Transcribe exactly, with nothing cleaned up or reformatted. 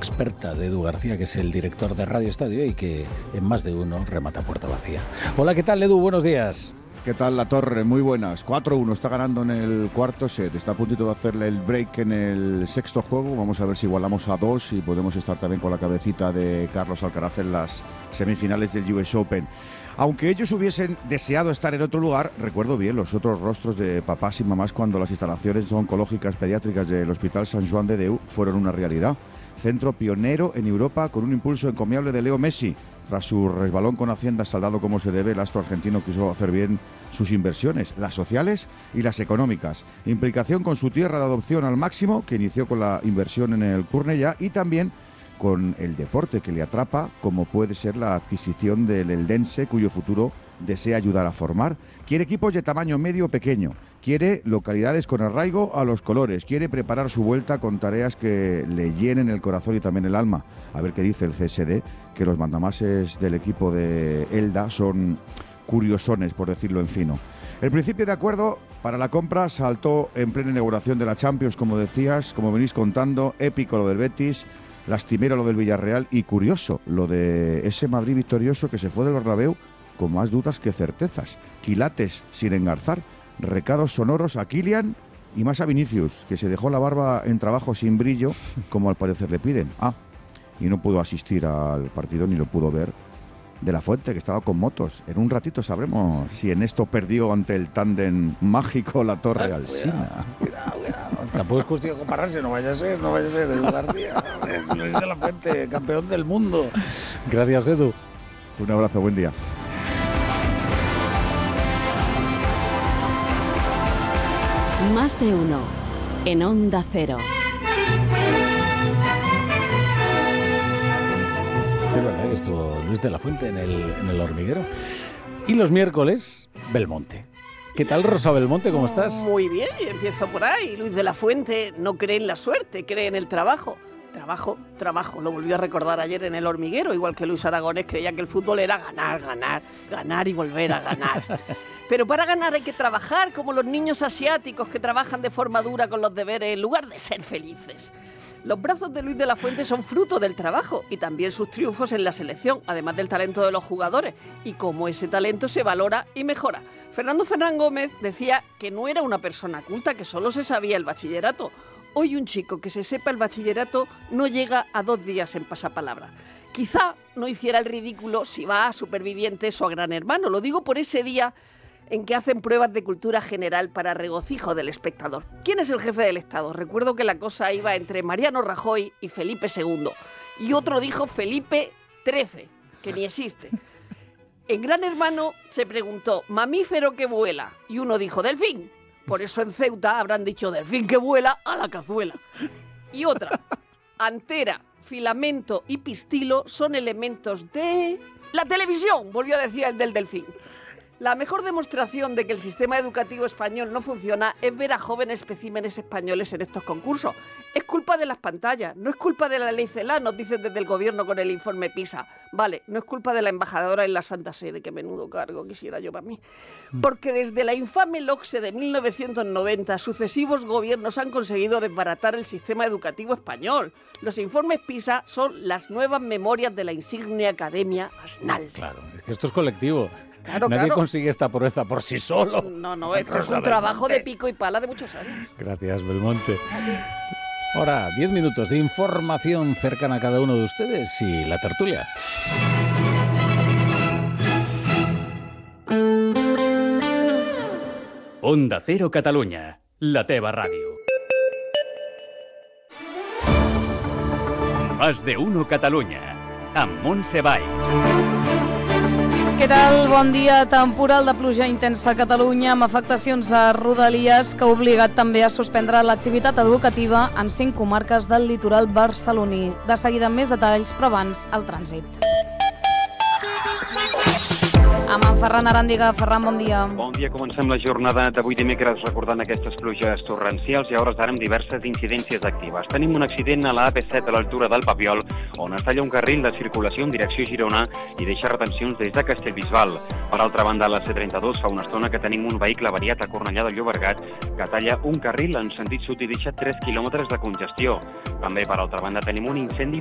experta de Edu García, que es el director de Radio Estadio y que en más de uno remata puerta vacía. Hola, ¿qué tal, Edu? Buenos días. ¿Qué tal, La Torre? Muy buenas. cuatro uno, está ganando en el cuarto set. Está a puntito de hacerle el break en el sexto juego. Vamos a ver si igualamos a dos y podemos estar también con la cabecita de Carlos Alcaraz en las semifinales del U S Open. Aunque ellos hubiesen deseado estar en otro lugar, recuerdo bien los otros rostros de papás y mamás cuando las instalaciones oncológicas pediátricas del Hospital Sant Joan de Déu fueron una realidad. Centro pionero en Europa con un impulso encomiable de Leo Messi. Tras su resbalón con Hacienda saldado como se debe, el astro argentino quiso hacer bien sus inversiones, las sociales y las económicas. Implicación con su tierra de adopción al máximo, que inició con la inversión en el Cornellà, y también con el deporte que le atrapa, como puede ser la adquisición del Eldense, cuyo futuro desea ayudar a formar. Quiere equipos de tamaño medio o pequeño, quiere localidades con arraigo a los colores, quiere preparar su vuelta con tareas que le llenen el corazón y también el alma. A ver qué dice el C S D, que los mandamases del equipo de Elda son curiosones, por decirlo en fino. El principio de acuerdo para la compra saltó en plena inauguración de la Champions, como decías, como venís contando, épico lo del Betis, lastimero lo del Villarreal y curioso lo de ese Madrid victorioso que se fue del Bernabéu con más dudas que certezas. Quilates sin engarzar, recados sonoros a Kylian y más a Vinicius, que se dejó la barba en trabajo sin brillo, como al parecer le piden. Ah, y no pudo asistir al partido ni lo pudo ver De La Fuente, que estaba con motos. En un ratito sabremos si en esto perdió ante el tándem mágico La Torre ah, Alsina. Cuidado, cuidado, cuidado. Tampoco es cuestión de compararse, no vaya a ser, no vaya a ser. Edu García, es Luis de la Fuente, campeón del mundo. Gracias, Edu. Un abrazo, buen día. Más de uno en Onda Cero. Es verdad que estuvo Luis de la Fuente en el, en el hormiguero. Y los miércoles, Belmonte. ¿Qué tal, Rosa Belmonte? ¿Cómo estás? Muy bien, y empiezo por ahí. Luis de la Fuente no cree en la suerte, cree en el trabajo. Trabajo, trabajo, lo volvió a recordar ayer en el hormiguero, igual que Luis Aragonés creía que el fútbol era ganar, ganar, ganar y volver a ganar. Pero para ganar hay que trabajar como los niños asiáticos que trabajan de forma dura con los deberes en lugar de ser felices. Los brazos de Luis de la Fuente son fruto del trabajo y también sus triunfos en la selección, además del talento de los jugadores y cómo ese talento se valora y mejora. Fernando Fernán Gómez decía que no era una persona culta, que solo se sabía el bachillerato. Hoy un chico que se sepa el bachillerato no llega a dos días en pasapalabra. Quizá no hiciera el ridículo si va a Supervivientes o a Gran Hermano. Lo digo por ese día en que hacen pruebas de cultura general para regocijo del espectador. ¿Quién es el jefe del Estado? Recuerdo que la cosa iba entre Mariano Rajoy y Felipe segundo. Y otro dijo Felipe trece, que ni existe. En Gran Hermano se preguntó, ¿mamífero que vuela? Y uno dijo, delfín. Por eso en Ceuta habrán dicho delfín que vuela a la cazuela. Y otra, antera, filamento y pistilo son elementos de la televisión, volvió a decir el del delfín. La mejor demostración de que el sistema educativo español no funciona es ver a jóvenes especímenes españoles en estos concursos. Es culpa de las pantallas, no es culpa de la ley CELA, nos dicen desde el gobierno con el informe PISA. Vale, no es culpa de la embajadora en la Santa Sede, que menudo cargo quisiera yo para mí. Porque desde la infame LOCSE de mil novecientos noventa, sucesivos gobiernos han conseguido desbaratar el sistema educativo español. Los informes PISA son las nuevas memorias de la insigne Academia Asnal. Claro, es que esto es colectivo. Claro, Nadie claro. consigue esta proeza por sí solo. No, no, esto es un trabajo de pico y pala de muchos años. Gracias, Belmonte. Ahora, diez minutos de información cercana a cada uno de ustedes y la tertulia. Onda Cero Catalunya, la teva ràdio. Más de uno Catalunya, amb Montse Valls. Què tal? Bon dia. Temporal de pluja intensa a Catalunya amb afectacions a Rodalies que ha obligat també a suspendre l'activitat educativa en cinc comarques del litoral barceloní. De seguida més detalls, però abans el trànsit. Amb en Ferran Aràndiga. Ferran, bon dia. Bon dia. Comencem la jornada d'avui dimecres recordant aquestes pluges torrencials i a hores d'ara amb diverses incidències actives. Tenim un accident a la A P set a l'altura del Papiol, on es talla un carril de circulació en direcció Girona i deixa retencions des de Castellbisbal. Per altra banda, a la C trenta-dos fa una estona que tenim un vehicle avariat a Cornellà de Llobregat que talla un carril en sentit sud i deixa tres quilòmetres de congestió. També, per altra banda, tenim un incendi